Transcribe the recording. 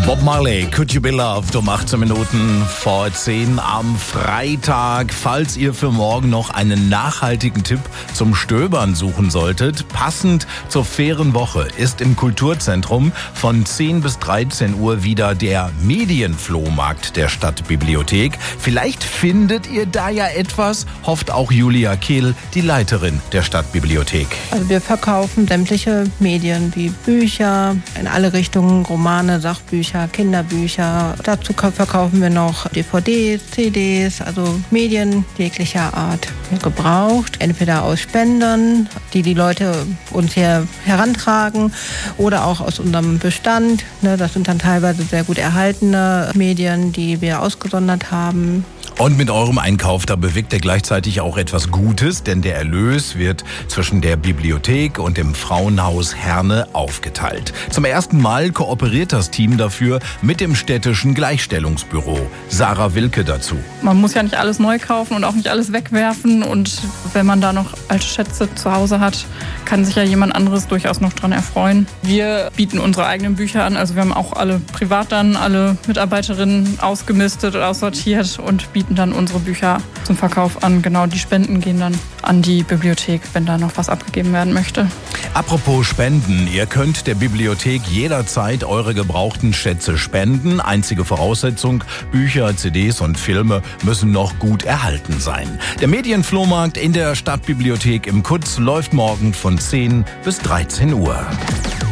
Bob Marley, Could You Be Loved, um 18 Minuten vor 10 am Freitag. Falls ihr für morgen noch einen nachhaltigen Tipp zum Stöbern suchen solltet, passend zur fairen Woche ist im Kulturzentrum von 10 bis 13 Uhr wieder der Medienflohmarkt der Stadtbibliothek. Vielleicht findet ihr da ja etwas, hofft auch Julia Kehl, die Leiterin der Stadtbibliothek. Also wir verkaufen sämtliche Medien wie Bücher in alle Richtungen, Romane, Sachbücher, Kinderbücher. Dazu verkaufen wir noch DVDs, CDs, also Medien jeglicher Art gebraucht. Entweder aus Spendern, die Leute uns hier herantragen, oder auch aus unserem Bestand. Das sind dann teilweise sehr gut erhaltene Medien, die wir ausgesondert haben. Und mit eurem Einkauf, da bewirkt ihr gleichzeitig auch etwas Gutes, denn der Erlös wird zwischen der Bibliothek und dem Frauenhaus Herne aufgeteilt. Zum ersten Mal kooperiert das Team dafür mit dem städtischen Gleichstellungsbüro. Sarah Wilke dazu. Man muss ja nicht alles neu kaufen und auch nicht alles wegwerfen. Und wenn man da noch alte Schätze zu Hause hat, kann sich ja jemand anderes durchaus noch dran erfreuen. Wir bieten unsere eigenen Bücher an. Also wir haben auch alle privat dann alle Mitarbeiterinnen ausgemistet und aussortiert und bieten dann unsere Bücher zum Verkauf an. Genau, die Spenden gehen dann an die Bibliothek, wenn da noch was abgegeben werden möchte. Apropos Spenden, ihr könnt der Bibliothek jederzeit eure gebrauchten Schätze spenden. Einzige Voraussetzung, Bücher, CDs und Filme müssen noch gut erhalten sein. Der Medienflohmarkt in der Stadtbibliothek im Kutz läuft morgen von 10 bis 13 Uhr.